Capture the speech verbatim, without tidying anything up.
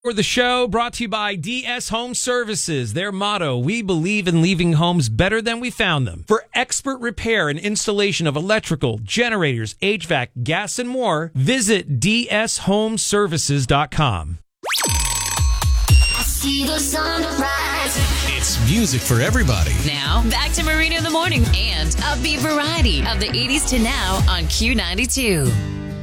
For the show, brought to you by D S Home Services. Their motto, we believe in leaving homes better than we found them. For expert repair and installation of electrical, generators, H V A C, gas, and more, visit d s home services dot com. I see the sunrise. It's music for everybody. Now, back to Marina in the Morning and upbeat variety of the eighties to now on Q ninety-two.